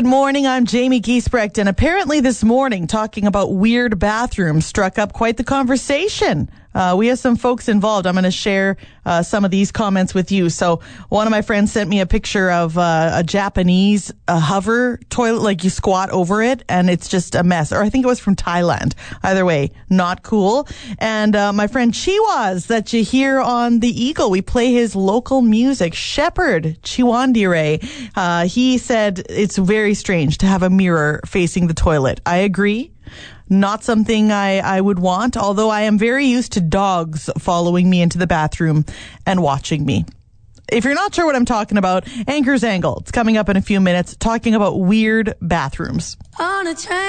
Good morning, I'm Jamie Giesbrecht, and apparently this morning talking about weird bathrooms struck up quite the conversation. We have some folks involved. I'm going to share some of these comments with you. So one of my friends sent me a picture of a Japanese hover toilet, like you squat over it, and it's just a mess. Or I think it was from Thailand. Either way, not cool. And my friend Chiwaz, that you hear on the Eagle, we play his local music, Shepherd Chiwandire. He said it's very strange to have a mirror facing the toilet. I agree. Not something I would want, although I am very used to dogs following me into the bathroom and watching me. If you're not sure what I'm talking about, Anchor's Angle. It's coming up in a few minutes, talking about weird bathrooms. On a train.